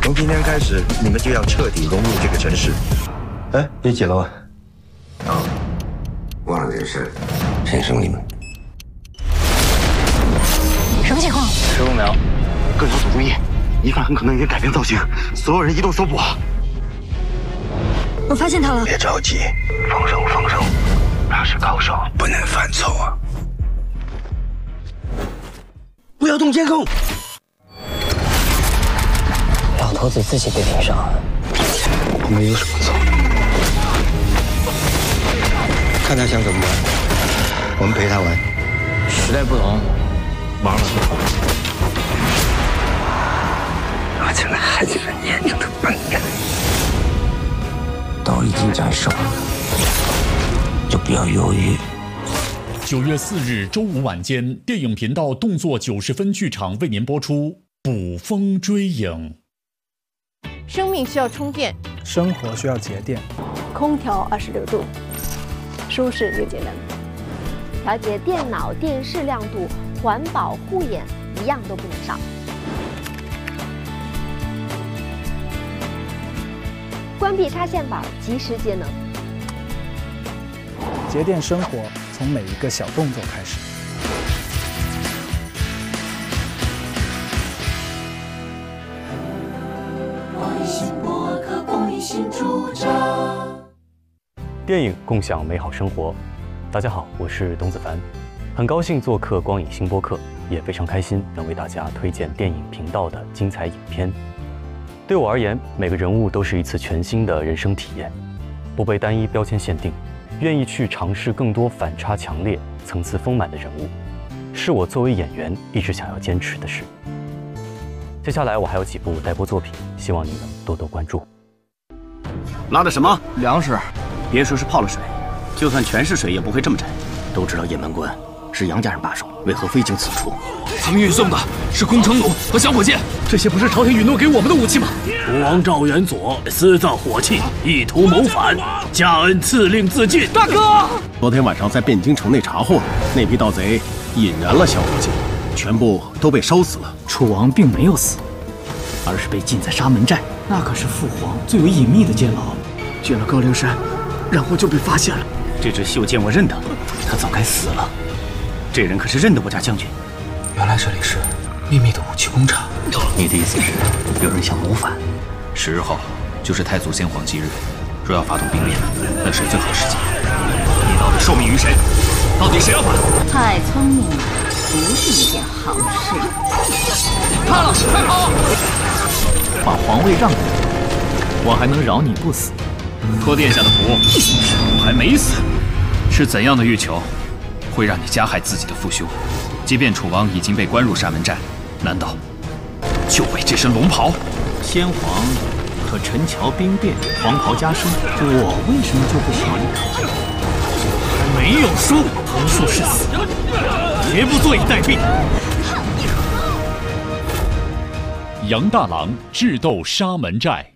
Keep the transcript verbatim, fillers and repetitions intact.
从今天开始，你们就要彻底融入这个城市。 哎，你几楼啊？ 啊，忘了这个事，先生你们。 什么情况？ 十五秒， 各小组注意，疑犯很可能已经改变造型，所有人移动搜捕。 我发现他了。 别着急，放手放手，他是高手，不能犯错啊！不要动监控。 老头子自己被盯上了， 我们有什么错？看他想怎么玩，我们陪他玩。 时代不同，玩法不同。 我这个孩子很严重的笨蛋，都已经在手了，就不要犹豫。 九月四日周五晚间，电影频道动作九十分剧场为您播出《捕风追影》。 生命需要充电， 生活需要节电。 空调二十六度，舒适又节能。 调节电脑、电视亮度，环保护眼，一样都不能少。关闭插线板，及时节能。 节电生活从每一个小动作开始。 电影共享美好生活。大家好，我是董子凡，很高兴做客光影新播客，也非常开心能为大家推荐电影频道的精彩影片。对我而言，每个人物都是一次全新的人生体验，不被单一标签限定，愿意去尝试更多反差强烈、层次丰满的人物，是我作为演员一直想要坚持的事。接下来我还有几部待播作品，希望你们多多关注。 拉的什么粮食？ 别说是泡了水，就算全是水也不会这么沉。都知道雁门关是杨家人把守，为何非经此处？ 他们运送的是攻城弩和小火箭，这些不是朝廷允诺给我们的武器吗？ 吴王赵元佐私造火器，意图谋反，加恩赐令自尽。 大哥， 昨天晚上在汴京城内查获，那批盗贼引燃了小火箭，全部都被烧死了。 楚王并没有死，而是被禁在沙门寨，那可是父皇最为隐秘的监牢。 进了高陵山，然后就被发现了。 这支袖剑我认得，他早该死了。这人可是认得我家将军。 原来这里是秘密的武器工厂。 你的意思是，有人想谋反？ 十日后就是太祖先皇忌日，若要发动兵变，那是最好时机。你到底受命于谁？到底谁要反？ 太聪明了，不是一件好事。 怕了，快跑！ 把皇位让给我，我还能饶你不死。 托殿下的福，我还没死。是怎样的欲求，会让你加害自己的父兄？即便楚王已经被关入沙门寨，难道就为这身龙袍？ 先皇可陈桥兵变，黄袍加身，我为什么就不行？还没有输，横竖是死，绝不坐以待毙。 杨大郎智斗沙门寨。